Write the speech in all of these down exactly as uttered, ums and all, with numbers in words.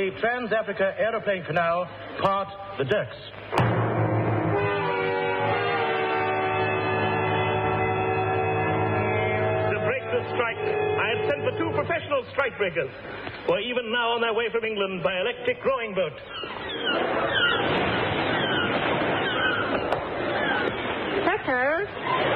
the Trans-Africa Aeroplane Canal part the decks. To break the strike, I have sent the two professional strike breakers, who are even now on their way from England by electric rowing boat. Better.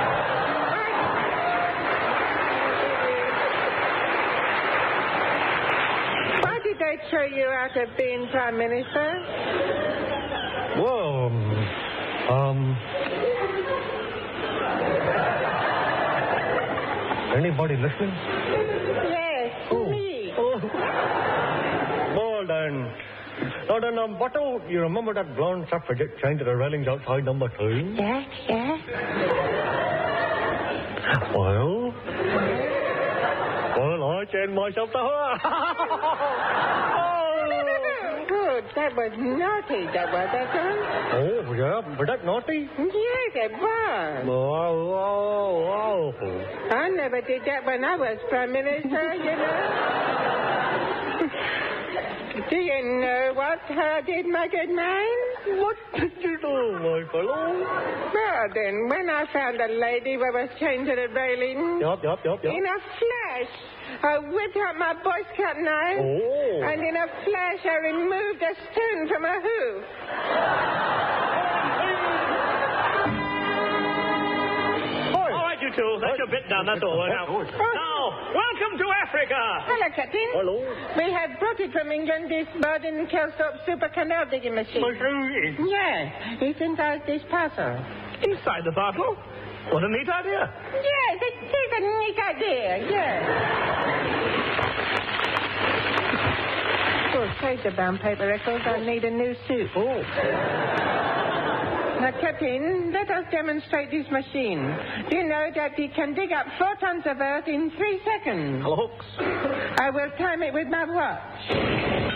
Why did they throw you out of being Prime Minister? Well, um... Anybody listening? Yes, Oh. me. Oh. Well then. Now then, um, Bottle, you remember that blonde suffragette chained to the railings outside number two? Yeah, yeah. Well? Well, I chained myself to her. Good, that was naughty, that was, that one. Oh, yeah? Was that naughty? Yes, it was. Oh, oh, oh. I never did that when I was Prime Minister, you know. Do you know what I did, my good man? What did you do, my fellow? Well, then, when I found a lady who was chained to the railing, Yup, yup, yup, yup. in a flash, I whipped out my Boy Scout knife, Oh. and in a flash, I removed a stone from a hoof. All right, you two, that's your bit done, that's all. Now, now, welcome to Africa! Hello, Captain. Hello? We have brought it from England, this modern Kelso super canal digging machine. Machine. Yes, it's inside this parcel. Inside the parcel? What a neat idea. Yes, it is a neat idea, yes. Oh, save the brown paper, Eccles. I need a new suit. Oh. Now, Captain, let us demonstrate this machine. Do you know that it can dig up four tons of earth in three seconds? Hooks. I will time it with my watch.